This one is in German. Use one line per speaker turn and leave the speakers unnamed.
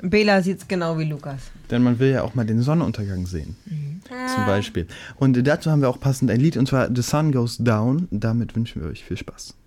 Bela sieht es genau wie Lukas.
Denn man will ja auch mal den Sonnenuntergang sehen. Zum Beispiel. Und dazu haben wir auch passend ein Lied, und zwar The Sun Goes Down. Damit wünschen wir euch viel Spaß.